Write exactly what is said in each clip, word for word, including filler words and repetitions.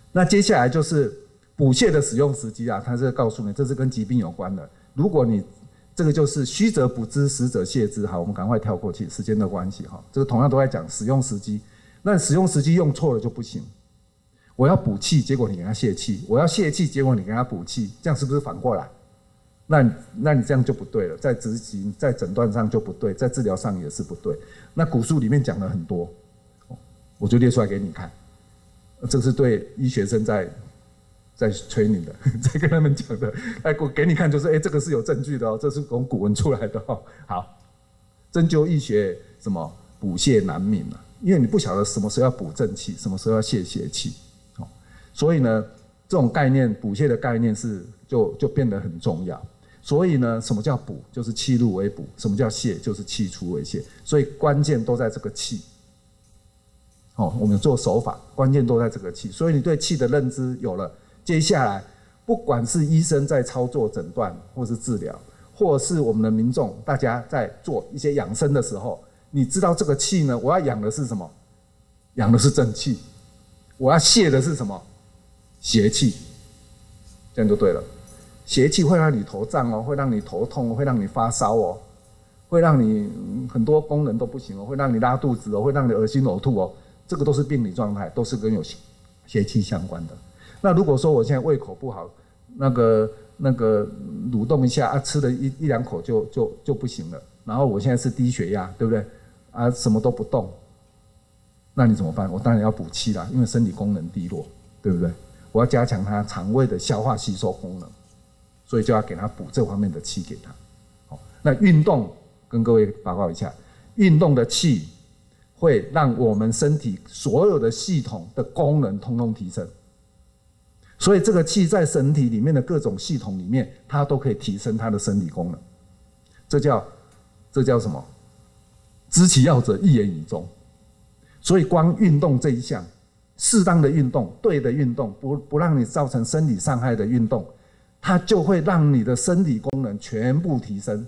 那接下来就是补泻的使用时机啊，它是告诉你这是跟疾病有关的。如果你这个就是虚则补之，实则泻之。好，我们赶快跳过去，时间的关系哈。这个同样都在讲使用时机，那使用时机用错了就不行。我要补气，结果你给他泄气；我要泄气，结果你给他补气，这样是不是反过来？那那你这样就不对了，在执行、在诊断上就不对，在治疗上也是不对。那古书里面讲了很多，我就列出来给你看。这是对医学生在在催你的，在跟他们讲的。哎，我给你看，就是哎、欸，这个是有证据的哦，这是从古文出来的哦。好，针灸医学什么补泻难明啊，因为你不晓得什么时候要补正气，什么时候要泄邪气。所以呢，这种概念补泻的概念是就就变得很重要。所以呢，什么叫补？就是气入为补；什么叫泻？就是气出为泻。所以关键都在这个气。哦，我们做手法，关键都在这个气。所以你对气的认知有了，接下来不管是医生在操作诊断，或是治疗，或是我们的民众大家在做一些养生的时候，你知道这个气呢，我要养的是什么？养的是正气。我要泻的是什么？邪气，这样就对了。邪气会让你头胀哦，会让你头痛，会让你发烧哦，会让你很多功能都不行哦，会让你拉肚子哦，会让你恶心呕吐哦，这个都是病理状态，都是跟有邪气相关的。那如果说我现在胃口不好，那个那个蠕动一下啊，吃了一一两口就就就不行了，然后我现在是低血压，对不对？啊，什么都不动，那你怎么办？我当然要补气啦，因为身体功能低落，对不对？我要加强它肠胃的消化吸收功能，所以就要给它补这方面的气给它。好，那运动跟各位报告一下，运动的气会让我们身体所有的系统的功能通通提升，所以这个气在身体里面的各种系统里面，它都可以提升它的身体功能。这叫这叫什么？知其要者，一言以中。所以光运动这一项，适当的运动，对的运动，不不让你造成身体伤害的运动，它就会让你的身体功能全部提升。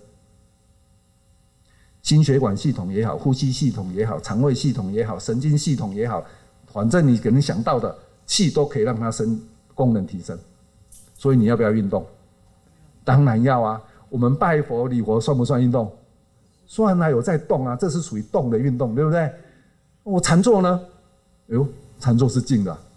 心血管系统也好，呼吸系统也好，肠胃系统也好，神经系统也好，反正你可能想到的气都可以让它身功能提升。所以你要不要运动？当然要啊！我们拜佛礼佛算不算运动？算啊，有在动啊，这是属于动的运动，对不对？我禅坐呢？哎呦，禅坐是静的啊。